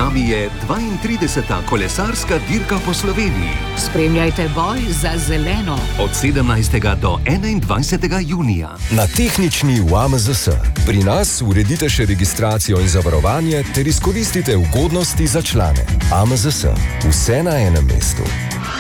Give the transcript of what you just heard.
nami je 32. kolesarska dirka po Sloveniji. Spremljajte boj za zeleno. Od 17. do 21. junija. Na tehnični v AMZS. Pri nas uredite še registracijo in zavarovanje ter izkoristite ugodnosti za člane. AMZS. Vse na enem mestu.